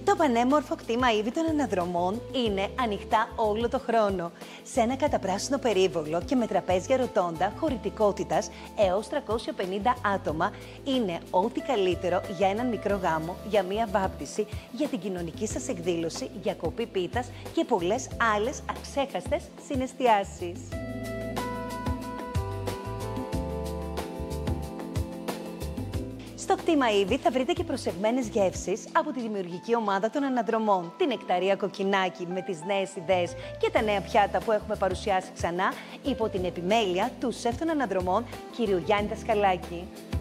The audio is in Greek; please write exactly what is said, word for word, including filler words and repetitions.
Το πανέμορφο κτήμα Ήβη των Αναδρομών είναι ανοιχτά όλο το χρόνο. Σε ένα καταπράσινο περίβολο και με τραπέζια ροτόντα χωρητικότητας έως τριακόσια πενήντα άτομα, είναι ό,τι καλύτερο για έναν μικρό γάμο, για μία βάπτιση, για την κοινωνική σας εκδήλωση, για κοπή πίτας και πολλές άλλες αξέχαστες συναισθιάσεις. Στο κτήμα Ήβη θα βρείτε και προσεγμένες γεύσεις από τη δημιουργική ομάδα των Αναδρομών, την Νεκταρία Κοκκινάκη με τις νέες ιδέες και τα νέα πιάτα που έχουμε παρουσιάσει ξανά υπό την επιμέλεια του σεφ των Αναδρομών, κ. Γιάννη Δασκαλάκη.